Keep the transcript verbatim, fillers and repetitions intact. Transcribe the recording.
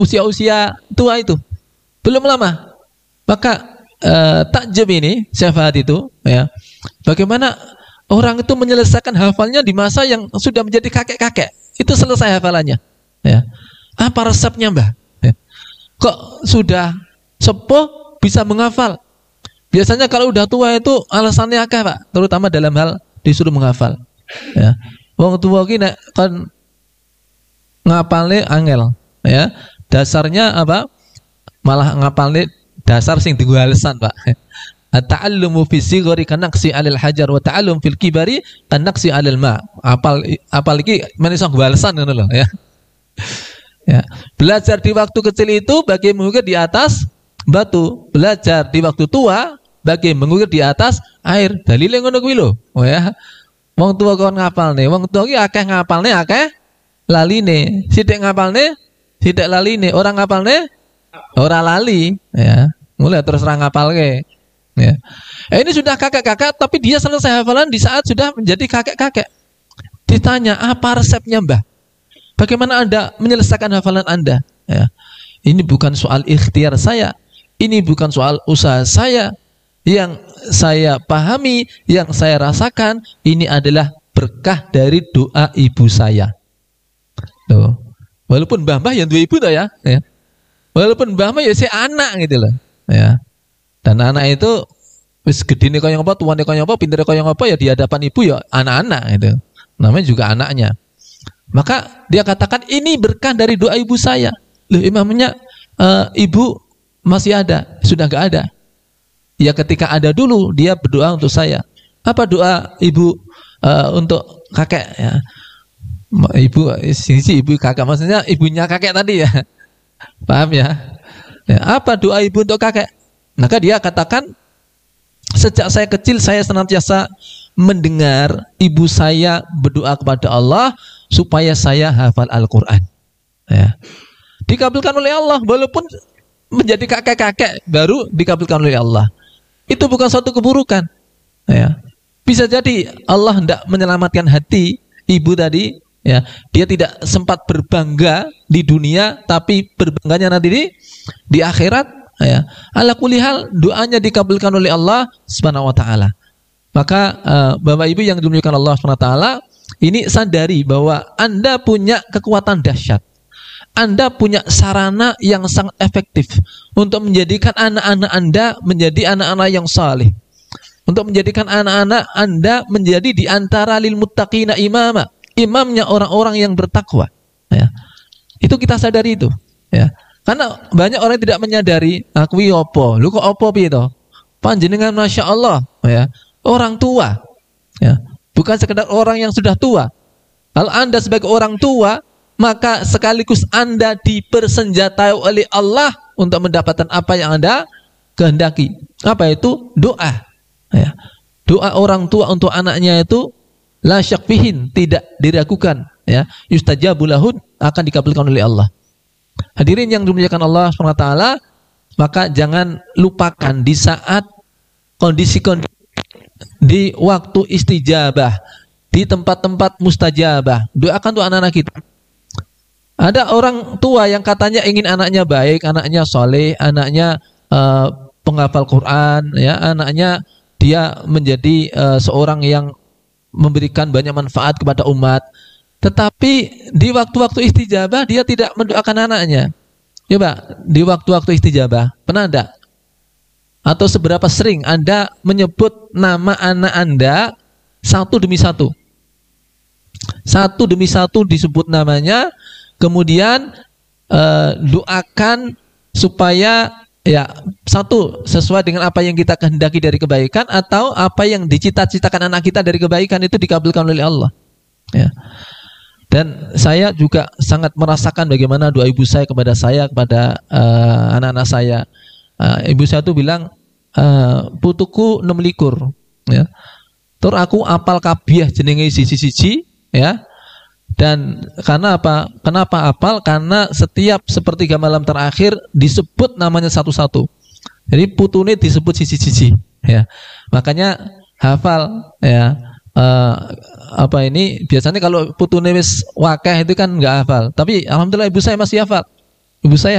usia-usia tua itu. Belum lama. Maka uh, takjub ini, syafaat itu, ya. Bagaimana orang itu menyelesaikan hafalnya di masa yang sudah menjadi kakek-kakek. Itu selesai hafalannya. Ya. Apa resepnya, Mbah? Ya. Kok sudah sepuh bisa menghafal? Biasanya kalau udah tua itu alasannya akeh, Pak, terutama dalam hal disuruh menghafal. Ya. Wong tua ki nek kon ngapalne angel, ya. Dasarnya apa? Malah ngapalne dasar sing dienggo alesan, Pak. At-ta'allumu fi sighari kanaqsi 'alal hajar wa ta'allum fil kibari kanaqsi 'alal ma. Apal apal iki men iso nggo alesan ngono lho, ya. Ya. Belajar di waktu kecil itu bagi mengukir di atas batu. Belajar di waktu tua bagi mengukir di atas air. Dalile ngono kuwi lho. Oh ya. Wong tua kon ngapalne, wong tua ki akeh ngapalne, akeh laline. Sithik ngapalne, sithik laline. Orang ngapalne, ora lali, ya. Mulai terus ra ngapalke. Ya. Eh, ini sudah kakek-kakek tapi dia selesai hafalan di saat sudah menjadi kakek-kakek. Ditanya, "Apa resepnya, Mbah? Bagaimana Anda menyelesaikan hafalan Anda?" Ya. Ini bukan soal ikhtiar saya. Ini bukan soal usaha saya. Yang saya pahami, yang saya rasakan, ini adalah berkah dari doa ibu saya. Tuh. Walaupun mbah-mbah yang dua ibu tuh ya, ya. Walaupun mbah-mbah ya si anak gitu loh, ya. Dan anak itu wis gedene kaya apa, tuane kaya apa, pintere kaya apa ya di hadapan ibu ya anak-anak gitu. Namanya juga anaknya. Maka dia katakan ini berkah dari doa ibu saya. Loh, imamnya uh, ibu masih ada, sudah enggak ada. Ya ketika ada dulu dia berdoa untuk saya. Apa doa ibu uh, untuk kakek ya? Ibu sisi ibu kakak maksudnya ibunya kakek tadi ya. Paham ya? Ya, apa doa ibu untuk kakek? Maka dia katakan sejak saya kecil saya senantiasa mendengar ibu saya berdoa kepada Allah supaya saya hafal Al-Qur'an. Ya. Dikabulkan oleh Allah walaupun menjadi kakek-kakek baru dikabulkan oleh Allah. Itu bukan suatu keburukan. Ya. Bisa jadi Allah hendak menyelamatkan hati ibu tadi, ya. Dia tidak sempat berbangga di dunia, tapi berbangganya nanti di, di akhirat, ya. Ala kulli hal doanya dikabulkan oleh Allah Subhanahu wa taala. Maka uh, Bapak Ibu yang dimuliakan Allah Subhanahu wa taala, ini sadari bahwa Anda punya kekuatan dahsyat. Anda punya sarana yang sangat efektif untuk menjadikan anak-anak Anda menjadi anak-anak yang saleh. Untuk menjadikan anak-anak Anda menjadi di antara lil muttaqina imama, imamnya orang-orang yang bertakwa. Ya. Itu kita sadari itu. Ya. Karena banyak orang yang tidak menyadari, aku opo, lu kok opo piye to? Panjenengan masya Allah, ya. Orang tua, ya. Bukan sekedar orang yang sudah tua. Kalau Anda sebagai orang tua, maka sekaligus Anda dipersenjatai oleh Allah untuk mendapatkan apa yang Anda kehendaki. Apa itu? Doa. Ya. Doa orang tua untuk anaknya itu la syak fihin, tidak diragukan, ya. Yustajabu lahun, akan dikabulkan oleh Allah. Hadirin yang dimuliakan Allah subhanahu wa taala, maka jangan lupakan di saat kondisi-kondisi di waktu istijabah, di tempat-tempat mustajabah, doakan tuh anak-anak kita. Ada orang tua yang katanya ingin anaknya baik, anaknya soleh, anaknya uh, penghafal Quran, ya, anaknya dia menjadi uh, seorang yang memberikan banyak manfaat kepada umat. Tetapi di waktu-waktu istijabah dia tidak mendoakan anaknya. Coba di waktu-waktu istijabah pernah ada? Atau seberapa sering Anda menyebut nama anak Anda satu demi satu? Satu demi satu disebut namanya. Kemudian uh, doakan supaya ya satu sesuai dengan apa yang kita kehendaki dari kebaikan atau apa yang dicita-citakan anak kita dari kebaikan itu dikabulkan oleh Allah. Ya. Dan saya juga sangat merasakan bagaimana doa ibu saya kepada saya, kepada uh, anak-anak saya. Uh, ibu saya tuh bilang, uh, putuku enam likur, ya. Tur aku apal kabiah jenenge siji-siji, ya. Dan karena apa? Kenapa apal? Karena setiap sepertiga malam terakhir disebut namanya satu-satu. Jadi putune disebut siji-siji, ya. Makanya hafal, ya. Uh, apa ini biasanya kalau putune wis wakeh itu kan nggak hafal. Tapi alhamdulillah ibu saya masih hafal. ibu saya